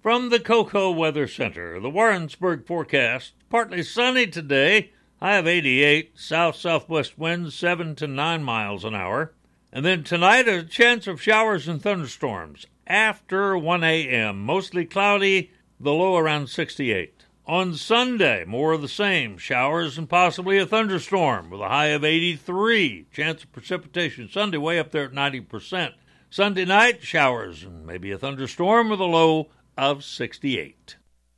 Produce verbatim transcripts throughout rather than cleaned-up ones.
From the Cocoa Weather Center, the Warrensburg forecast, partly sunny today, high of eighty-eight, south-southwest winds seven to nine miles an hour. And then tonight, a chance of showers and thunderstorms after one a.m., mostly cloudy, the low around sixty-eight. On Sunday, more of the same, showers and possibly a thunderstorm with a high of eighty-three. Chance of precipitation Sunday way up there at ninety percent. Sunday night, showers and maybe a thunderstorm with a low of sixty-eight.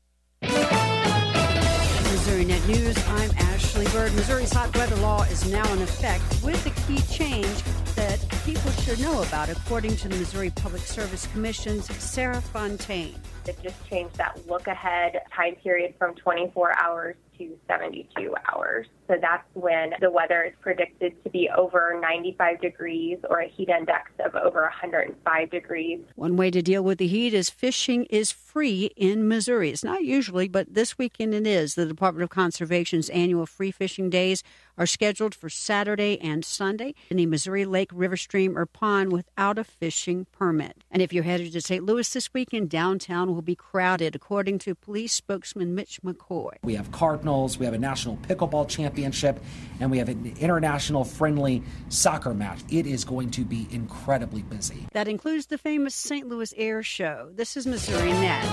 Missouri Net News, I'm Ashley Bird. Missouri's hot weather law is now in effect with a key change that people should know about, according to the Missouri Public Service Commission's Sarah Fontaine. It just changed that look-ahead time period from twenty-four hours to seventy-two hours. So that's when the weather is predicted to be over ninety-five degrees or a heat index of over one hundred five degrees. One way to deal with the heat is fishing is free in Missouri. It's not usually, but this weekend it is. The Department of Conservation's annual free fishing days are scheduled for Saturday and Sunday. Any Missouri lake, river, stream, or pond without a fishing permit. And if you're headed to Saint Louis this weekend, downtown will be crowded, according to police spokesman Mitch McCoy. We have Cardinals, we have a national pickleball championship, and we have an international friendly soccer match. It is going to be incredibly busy. That includes the famous Saint Louis Air Show. This is Missouri Net.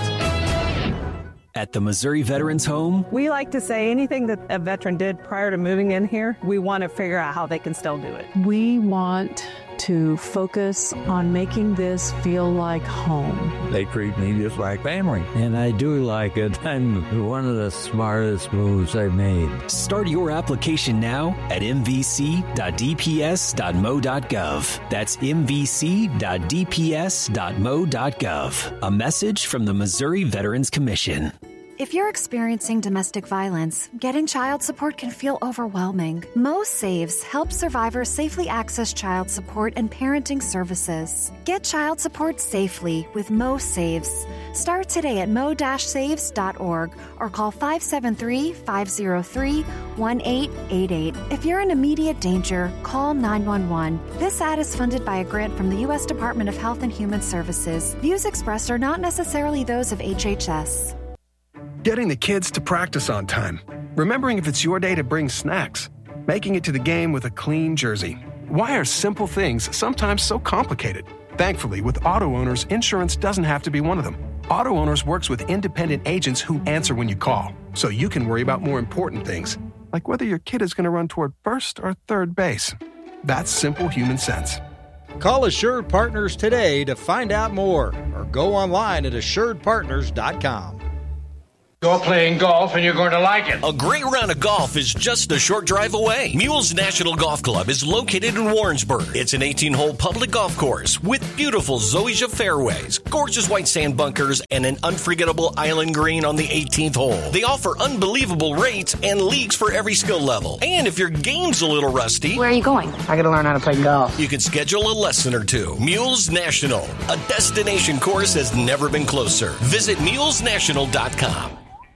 At the Missouri Veterans Home, we like to say anything that a veteran did prior to moving in here, we want to figure out how they can still do it. We want to focus on making this feel like home. They treat me just like family, and I do like it. I'm one of the smartest moves I've made. Start your application now at m v c dot d p s dot m o dot gov. That's m v c dot d p s dot m o dot gov. A message from the Missouri Veterans Commission. If you're experiencing domestic violence, getting child support can feel overwhelming. Mo Saves helps survivors safely access child support and parenting services. Get child support safely with Mo Saves. Start today at mo dash saves dot org or call five seven three, five zero three, one eight eight eight. If you're in immediate danger, call nine one one. This ad is funded by a grant from the U S Department of Health and Human Services. Views expressed are not necessarily those of H H S. Getting the kids to practice on time. Remembering if it's your day to bring snacks. Making it to the game with a clean jersey. Why are simple things sometimes so complicated? Thankfully, with Auto Owners, insurance doesn't have to be one of them. Auto Owners works with independent agents who answer when you call, so you can worry about more important things, like whether your kid is going to run toward first or third base. That's simple human sense. Call Assured Partners today to find out more, or go online at assured partners dot com. You're playing golf and you're going to like it. A great round of golf is just a short drive away. Mules National Golf Club is located in Warrensburg. It's an eighteen-hole public golf course with beautiful zoysia fairways, gorgeous white sand bunkers, and an unforgettable island green on the eighteenth hole. They offer unbelievable rates and leagues for every skill level. And if your game's a little rusty... Where are you going? I got to learn how to play golf. You can schedule a lesson or two. Mules National. A destination course has never been closer. Visit mules national dot com.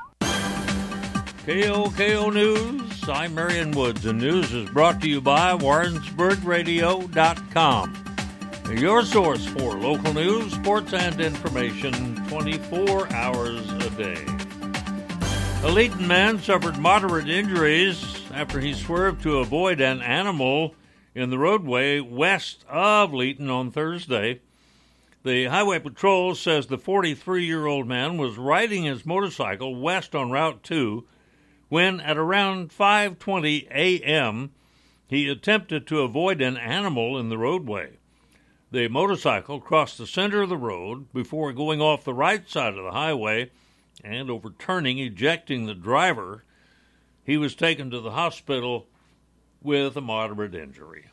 K O K O News, I'm Marion Woods, and news is brought to you by Warrensburg Radio dot com. Your source for local news, sports, and information twenty-four hours a day. A Leeton man suffered moderate injuries after he swerved to avoid an animal in the roadway west of Leeton on Thursday. The Highway Patrol says the forty-three-year-old man was riding his motorcycle west on Route two when at around five twenty a.m. he attempted to avoid an animal in the roadway. The motorcycle crossed the center of the road before going off the right side of the highway and overturning, ejecting the driver. He was taken to the hospital with a moderate injury.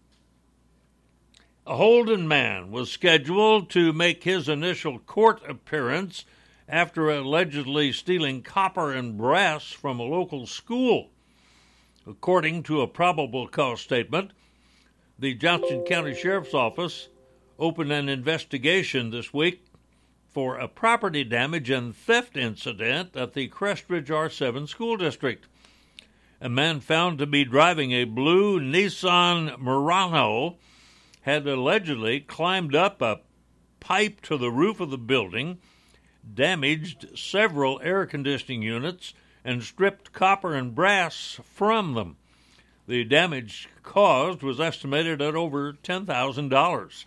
A Holden man was scheduled to make his initial court appearance after allegedly stealing copper and brass from a local school. According to a probable cause statement, the Johnson County Sheriff's Office opened an investigation this week for a property damage and theft incident at the Crestridge R seven school district. A man found to be driving a blue Nissan Murano had allegedly climbed up a pipe to the roof of the building, damaged several air conditioning units and stripped copper and brass from them. The damage caused was estimated at over ten thousand dollars.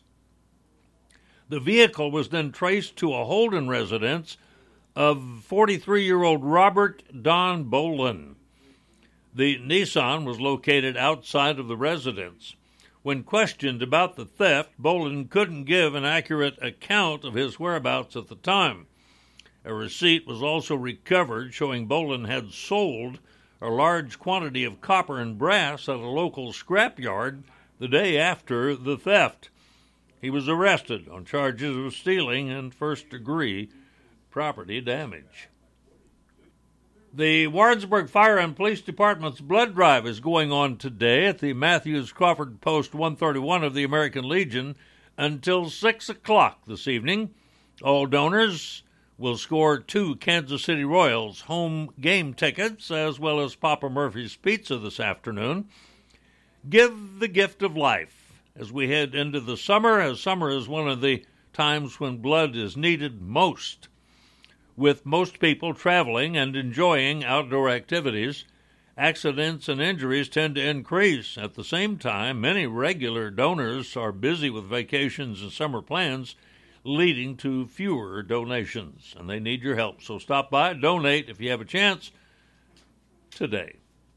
The vehicle was then traced to a Holden residence of forty-three-year-old Robert Don Bolin. The Nissan was located outside of the residence. When questioned about the theft, Bolin couldn't give an accurate account of his whereabouts at the time. A receipt was also recovered showing Bolin had sold a large quantity of copper and brass at a local scrapyard the day after the theft. He was arrested on charges of stealing and first-degree property damage. The Warrensburg Fire and Police Department's blood drive is going on today at the Matthews Crawford Post one thirty-one of the American Legion until six o'clock this evening. All donors will score two Kansas City Royals home game tickets as well as Papa Murphy's Pizza this afternoon. Give the gift of life as we head into the summer, as summer is one of the times when blood is needed most. With most people traveling and enjoying outdoor activities, accidents and injuries tend to increase. At the same time, many regular donors are busy with vacations and summer plans, leading to fewer donations, and they need your help. So stop by, donate if you have a chance today.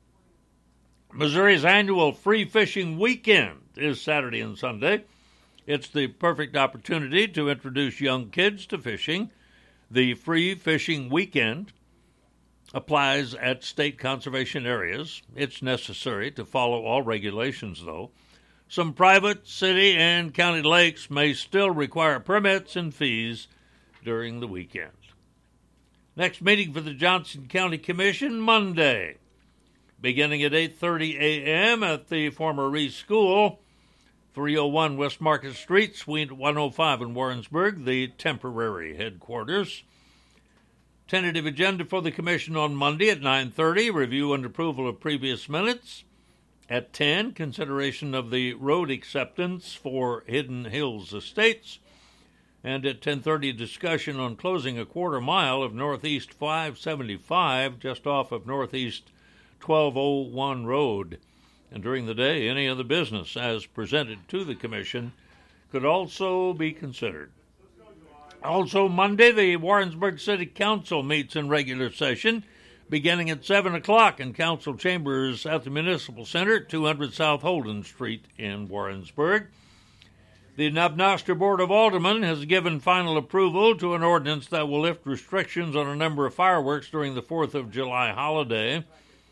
Missouri's annual free fishing weekend is Saturday and Sunday. It's the perfect opportunity to introduce young kids to fishing. The free fishing weekend applies at state conservation areas. It's necessary to follow all regulations, though. Some private, city, and county lakes may still require permits and fees during the weekend. Next meeting for the Johnson County Commission, Monday, beginning at eight thirty a.m. at the former Reese School, three oh one West Market Street, Suite one oh five in Warrensburg, the temporary headquarters. Tentative agenda for the Commission on Monday at nine thirty, review and approval of previous minutes. At ten, consideration of the road acceptance for Hidden Hills Estates. And at ten thirty, discussion on closing a quarter mile of Northeast five seventy-five, just off of Northeast twelve oh one Road. And during the day, any other business as presented to the Commission could also be considered. Also Monday, the Warrensburg City Council meets in regular session, beginning at seven o'clock in council chambers at the Municipal Center, two hundred South Holden Street in Warrensburg. The Nobnoster Board of Aldermen has given final approval to an ordinance that will lift restrictions on a number of fireworks during the fourth of July holiday.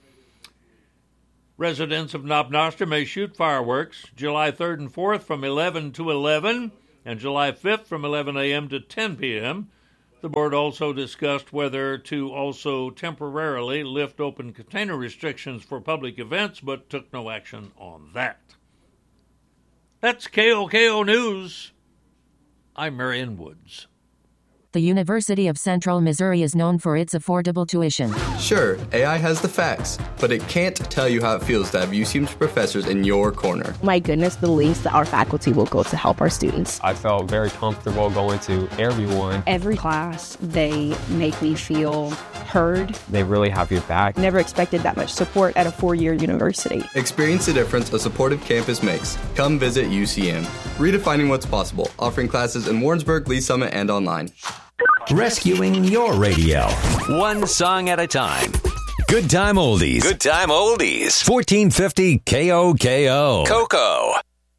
Residents of Nobnoster may shoot fireworks July third and fourth from eleven to eleven and July fifth from eleven a.m. to ten p.m. The board also discussed whether to also temporarily lift open container restrictions for public events, but took no action on that. That's K O K O News. I'm Marion Woods. The University of Central Missouri is known for its affordable tuition. Sure, A I has the facts, but it can't tell you how it feels to have U C M's professors in your corner. My goodness, the lengths that our faculty will go to help our students. I felt very comfortable going to everyone. Every class, they make me feel heard. They really have your back. Never expected that much support at a four-year university. Experience the difference a supportive campus makes. Come visit U C M. Redefining what's possible, offering classes in Warrensburg, Lee Summit, and online. Rescuing your radio. One song at a time. Good time oldies. Good time oldies. fourteen fifty K O K O. Coco.